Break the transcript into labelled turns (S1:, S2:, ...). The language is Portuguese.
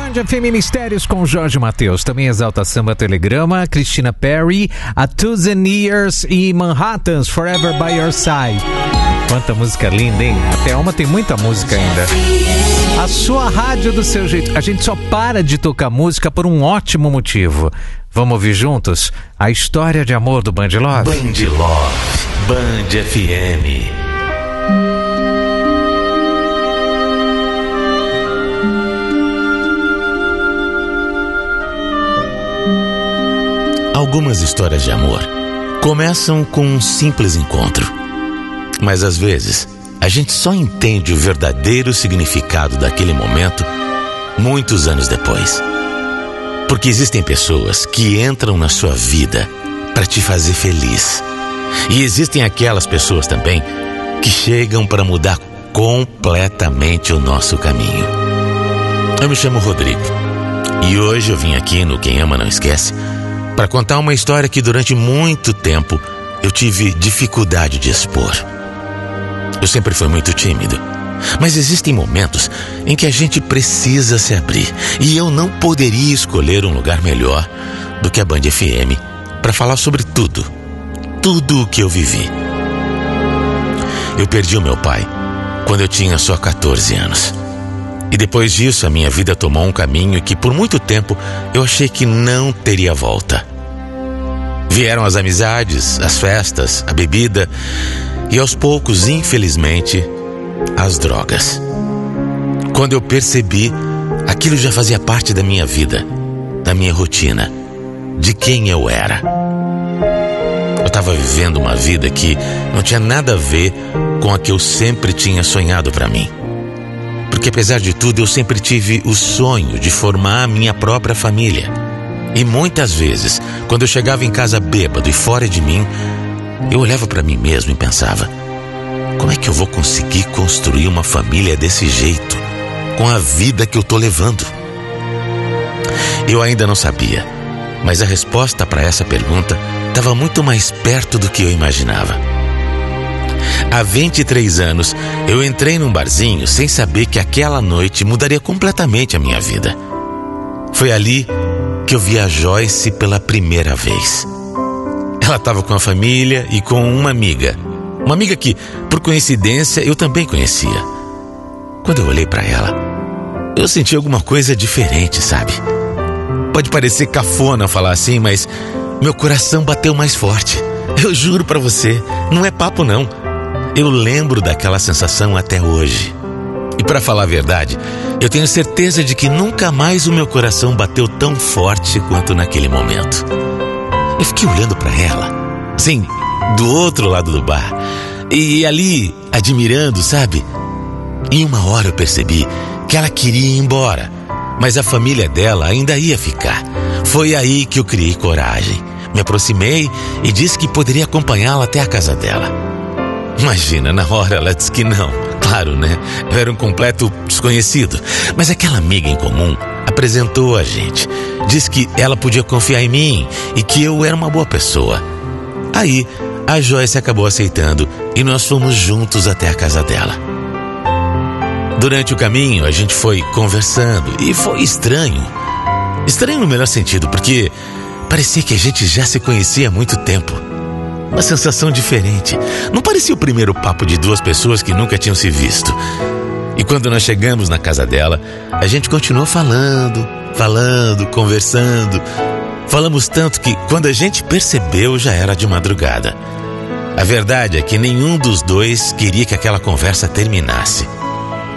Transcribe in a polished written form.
S1: Band FM Mistérios com Jorge Mateus. Também Exalta Samba Telegrama, Christina Perri, A Thousand Years e Manhattan's Forever by Your Side. Quanta música linda, hein? Até uma tem muita música ainda. A sua rádio do seu jeito. A gente só para de tocar música por um ótimo motivo. Vamos ouvir juntos a história de amor do Band Love?
S2: Band Love, Band FM. Algumas histórias de amor começam com um simples encontro, mas às vezes a gente só entende o verdadeiro significado daquele momento muitos anos depois. Porque existem pessoas que entram na sua vida para te fazer feliz, e existem aquelas pessoas também que chegam para mudar completamente o nosso caminho. Eu me chamo Rodrigo e hoje eu vim aqui no Quem Ama Não Esquece para contar uma história que durante muito tempo eu tive dificuldade de expor. Eu sempre fui muito tímido, mas existem momentos em que a gente precisa se abrir, e eu não poderia escolher um lugar melhor do que a Band FM para falar sobre tudo o que eu vivi. Eu perdi o meu pai quando eu tinha só 14 anos. E depois disso a minha vida tomou um caminho que por muito tempo eu achei que não teria volta. Vieram as amizades, as festas, a bebida e aos poucos, infelizmente, as drogas. Quando eu percebi, aquilo já fazia parte da minha vida, da minha rotina, de quem eu era. Eu estava vivendo uma vida que não tinha nada a ver com a que eu sempre tinha sonhado para mim. Porque apesar de tudo, eu sempre tive o sonho de formar a minha própria família. E muitas vezes, quando eu chegava em casa bêbado e fora de mim, eu olhava para mim mesmo e pensava: como é que eu vou conseguir construir uma família desse jeito, com a vida que eu tô levando? Eu ainda não sabia, mas a resposta para essa pergunta estava muito mais perto do que eu imaginava. Há 23 anos, eu entrei num barzinho sem saber que aquela noite mudaria completamente a minha vida. Foi ali que eu vi a Joyce pela primeira vez. Ela estava com a família e com uma amiga que, por coincidência, eu também conhecia. Quando eu olhei para ela, eu senti alguma coisa diferente, sabe? Pode parecer cafona falar assim, mas meu coração bateu mais forte. Eu juro para você, não é papo não. Eu lembro daquela sensação até hoje. E para falar a verdade, eu tenho certeza de que nunca mais o meu coração bateu tão forte quanto naquele momento. Eu fiquei olhando para ela, sim, do outro lado do bar, e ali, admirando, sabe? Em uma hora eu percebi que ela queria ir embora, mas a família dela ainda ia ficar. Foi aí que eu criei coragem. Me aproximei e disse que poderia acompanhá-la até a casa dela. Imagina, na hora ela disse que não. Claro, né? Eu era um completo desconhecido. Mas aquela amiga em comum apresentou a gente. Disse que ela podia confiar em mim e que eu era uma boa pessoa. Aí, a Joyce acabou aceitando e nós fomos juntos até a casa dela. Durante o caminho, a gente foi conversando e foi estranho. Estranho no melhor sentido, porque parecia que a gente já se conhecia há muito tempo. Uma sensação diferente. Não parecia o primeiro papo de duas pessoas que nunca tinham se visto. E quando nós chegamos na casa dela, a gente continuou falando, conversando. Falamos tanto que quando a gente percebeu já era de madrugada. A verdade é que nenhum dos dois queria que aquela conversa terminasse.